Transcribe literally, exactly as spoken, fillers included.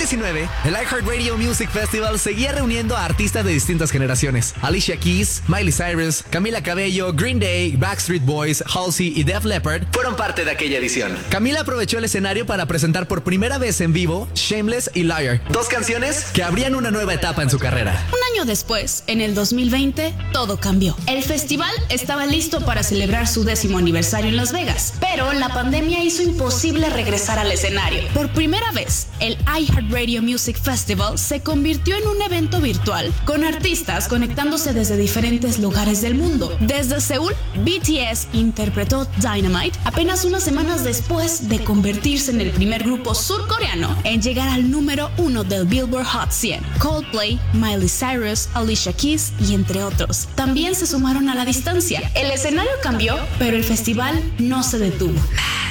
diecinueve, el iHeartRadio Music Festival seguía reuniendo a artistas de distintas generaciones. Alicia Keys, Miley Cyrus, Camila Cabello, Green Day, Backstreet Boys, Halsey y Def Leppard fueron parte de aquella edición. Camila aprovechó el escenario para presentar por primera vez en vivo Shameless y Liar, dos canciones que abrían una nueva etapa en su carrera. Un año después, en el dos mil veinte, todo cambió. El festival estaba listo para celebrar su décimo aniversario en Las Vegas, pero la pandemia hizo imposible regresar al escenario. Por primera vez, el iHeartRadio Music Festival se convirtió en un evento virtual, con artistas conectándose desde diferentes lugares del mundo. Desde Seúl, B T S interpretó Dynamite apenas unas semanas después de convertirse en el primer grupo surcoreano en llegar al número uno del Billboard Hot cien. Coldplay, Miley Cyrus, Alicia Keys y entre otros también se sumaron a la distancia. El escenario cambió, pero el festival no se detuvo.